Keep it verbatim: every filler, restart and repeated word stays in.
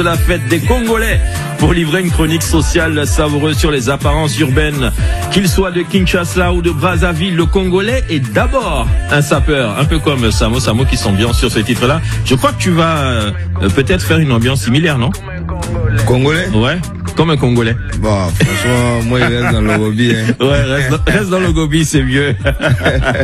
La fête des Congolais pour livrer une chronique sociale savoureuse sur les apparences urbaines. Qu'il soit de Kinshasa ou de Brazzaville, le Congolais est d'abord un sapeur, un peu comme Samo Samo qui sont bien sur ce titre-là. Je crois que tu vas euh, peut-être faire une ambiance similaire, non? Congolais? Ouais, comme un Congolais. Bon, franchement, moi, il reste dans le hobby. Hein. Ouais, reste dans, reste dans le gobi, c'est mieux.